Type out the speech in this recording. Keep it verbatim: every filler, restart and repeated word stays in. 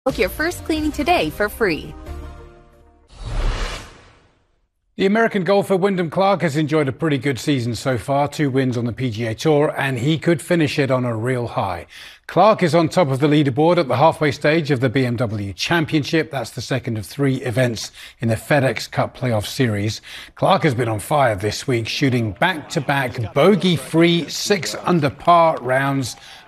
Book your first cleaning today for free. The American golfer Wyndham Clark has enjoyed a pretty good season so far, two wins on the P G A Tour, and he could finish it on a real high. Clark is on top of the leaderboard at the halfway stage of the B M W Championship. That's the second of three events in the FedEx Cup Playoff Series. Clark has been on fire this week, shooting back-to-back bogey-free six under par rounds